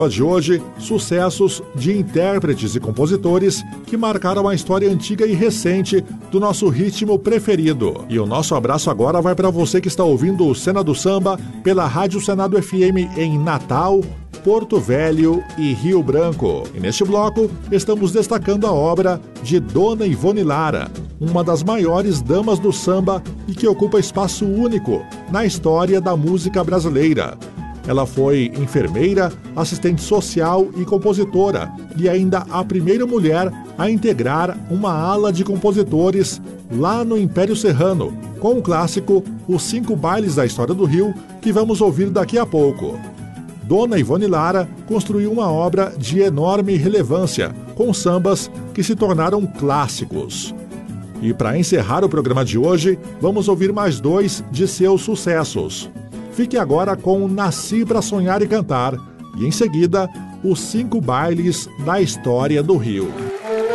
De hoje, sucessos de intérpretes e compositores que marcaram a história antiga e recente do nosso ritmo preferido. E o nosso abraço agora vai para você que está ouvindo o Cena do Samba pela Rádio Senado FM em Natal, Porto Velho e Rio Branco. E neste bloco, estamos destacando a obra de Dona Ivone Lara, uma das maiores damas do samba e que ocupa espaço único na história da música brasileira. Ela foi enfermeira, assistente social e compositora, e ainda a primeira mulher a integrar uma ala de compositores lá no Império Serrano, com o clássico Os 5 Bailes da História do Rio, que vamos ouvir daqui a pouco. Dona Ivone Lara construiu uma obra de enorme relevância, com sambas que se tornaram clássicos. E para encerrar o programa de hoje, vamos ouvir mais 2 de seus sucessos. Fique agora com Nasci pra Sonhar e Cantar, e em seguida, Os 5 Bailes da História do Rio.